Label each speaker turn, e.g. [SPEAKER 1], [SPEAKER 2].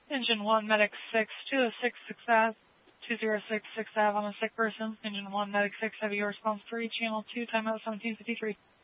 [SPEAKER 1] Engine 1, Medic 6, 206 Ave, 206 6th Ave on a sick person. Engine 1, Medic 6, heavy response 3, Channel 2, timeout 1753.